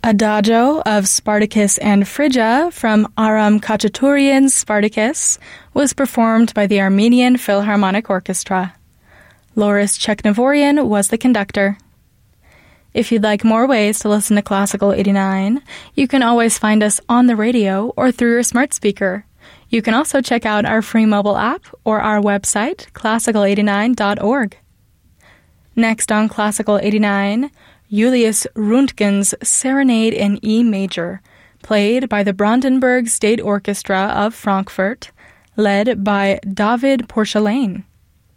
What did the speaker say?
Adagio of Spartacus and Phrygia from Aram Khachaturian's Spartacus was performed by the Armenian Philharmonic Orchestra. Loris Cheknevorian was the conductor. If you'd like more ways to listen to Classical 89, you can always find us on the radio or through your smart speaker. You can also check out our free mobile app or our website, classical89.org. Next on Classical 89, Julius Rundtgen's Serenade in E major, played by the Brandenburg State Orchestra of Frankfurt, led by David Porcelain.